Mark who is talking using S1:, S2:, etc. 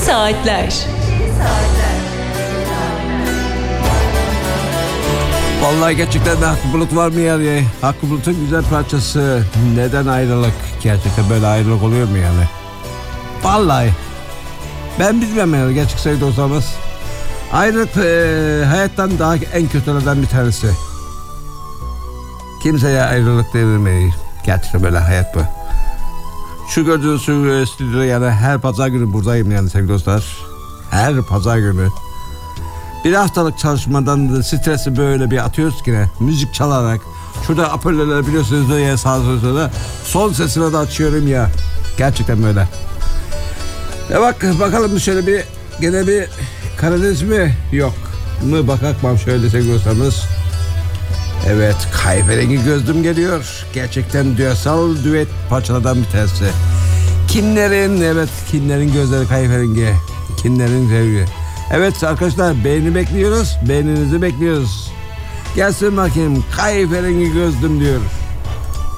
S1: Saatler.
S2: Vallahi gerçekten de Hakkı Bulut var mı yani? Hakkı Bulut'un güzel parçası. Neden ayrılık? Gerçekten böyle ayrılık oluyor mu yani? Vallahi ben bilmem yani, gerçek sevgili dostlarımız. Ayrılık hayattan daha en kötülerden bir tanesi. Kimseye ayrılık denilmeyi. Gerçekten böyle hayat bu. Şu gördüğünüz stüdyoda yani her pazar günü buradayım yani sevgili dostlar. Her pazar günü. Bir haftalık çalışmadan da stresi böyle bir atıyoruz ki ne? Müzik çalarak. Şurada hoparlörler biliyorsunuz ya, sağ sola. Son sesini de açıyorum ya. Gerçekten böyle. Bakalım şöyle bir gene bir Karadeniz mi? Yok mu? Bakalım şöyle sevgili dostlarımız. Evet, kahverengi gözlüm geliyor. Gerçekten duyarsal düet parçalardan bir tanesi. Kimlerin gözleri kahverengi. Kimlerin sevgi. Evet arkadaşlar, beğeni bekliyoruz. Beğeninizi bekliyoruz. Gelsin bakayım, kahverengi gözlüm diyor.